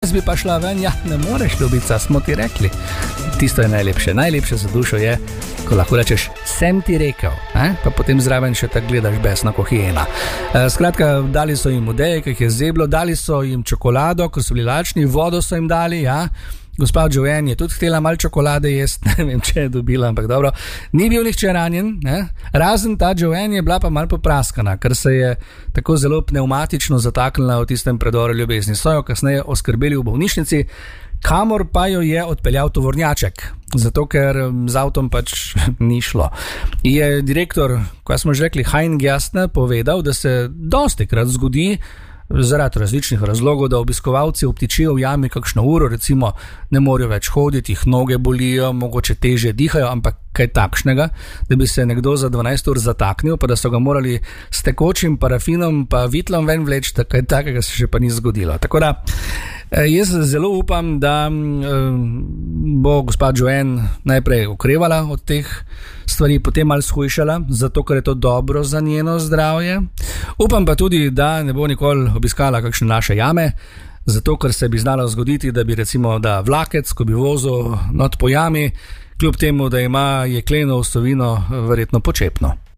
danes bi pa šla ven, ja, ne moreš, ljubica, smo ti rekli. Tisto je najlepše. Najlepše za dušo je, ko lahko rečeš, sem ti rekel, pa potem zraven še tako gledaš besno ko hijena. Skratka, dali so jim odeje, ki jih je zeblo, dali so jim čokolado, ko so bili lačni, vodo so jim dali, ja. Gospa Joanne je tudi htela malo čokolade jesti, ne vem, če je dobila, ampak dobro. Ni bil nihče ranjen, razen ta Joanne je bila pa malo popraskana, ker se je tako zelo pnevmatično zataknila v tistem predoru ljubezni. So jo kasneje oskrbeli v bolnišnici, kamor pa jo je odpeljal tovornjaček, zato ker z avtom pač ni šlo. Je direktor, ko smo že rekli, Hein Gerstner povedal, da se dostikrat zgodi, zaradi različnih razlogov, da obiskovalci obtičijo v jami kakšno uro, recimo ne morejo več hoditi, jih noge bolijo, mogoče težje dihajo, ampak kaj takšnega, da bi se nekdo za 12 ur zataknil, pa da so ga morali s tekočim parafinom pa vitlom ven vleči, kaj takega se še pa ni zgodilo. Tako da jaz zelo upam, da bo gospa Joanne najprej okrevala od teh stvari, potem malo shujšala, zato ker je to dobro za njeno zdravje. Upam pa tudi, da ne bo nikoli obiskala kakšne naše jame, zato ker se bi znalo zgoditi, da bi recimo vlakec, ko bi vozil not po jami, kljub temu, da ima jekleno osovino, verjetno počepno.